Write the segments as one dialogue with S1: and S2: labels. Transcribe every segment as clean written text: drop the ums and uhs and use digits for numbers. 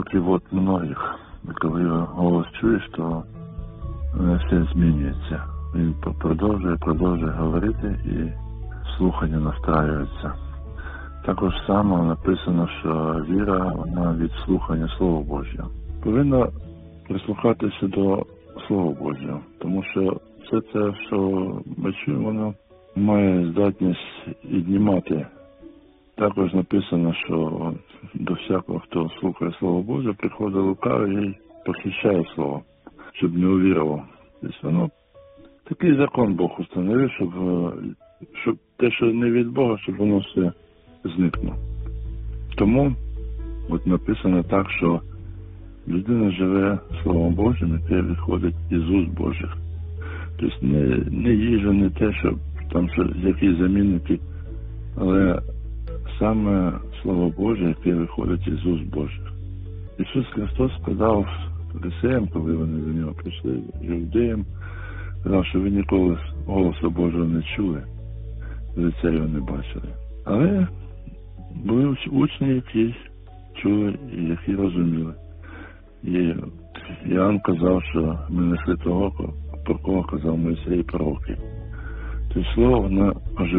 S1: уроки вот многих. Коли голос чуєш, то все змінюється. Він продовжує говорити і слухання настраюється. Також само написано, що віра, вона від слухання Слова Божого. Повинна прислухатися до Слова Божого, тому що все це, що ми чуємо, воно має здатність піднімати. Також написано, що до всякого, хто слухає Слово Боже, приходить лукавий і похищає Слово, щоб не увірував. Тобто воно такий закон Бог установив, щоб те, що не від Бога, щоб воно все зникло. Тому от написано так, що людина живе Словом Божим, яке відходить із уст Божих. Тобто не їжа, не те, що там якісь замінники, але саме Слово Боже, яке виходить із уст Божих. Ісус Христос сказав фарисеям, коли вони до нього прийшли, юдеям, сказав, що ви ніколи голосу Божого не чули, лиця його не бачили. Але були учні, які чули і які розуміли. І Іоанн казав, що ми несли того, про кого казав Мойсей і пророки. Тобто слово, воно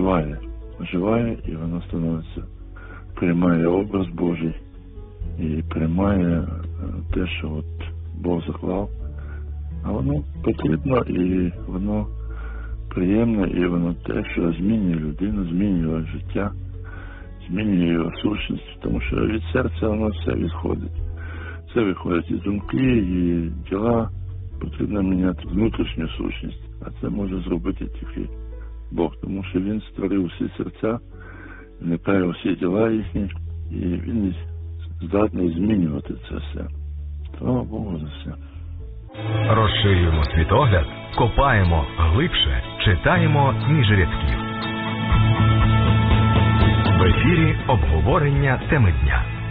S1: оживає і воно становиться, приймає образ Божий і приймає те, що от Бог заклав. А воно потрібно і воно приємне, і воно те, що змінює людину, змінює життя, змінює його сущність, тому що від серця воно все відходить. Це виходить і думки, і діла. Потрібно міняти внутрішню сущність, а це може зробити тільки Бог, тому що Він створив всі серця, вникає всі діла їхні, і Він здатний змінювати це все. Слава Богу за все.
S2: Розширюємо світогляд, копаємо глибше, читаємо між рядків. В ефірі обговорення теми дня.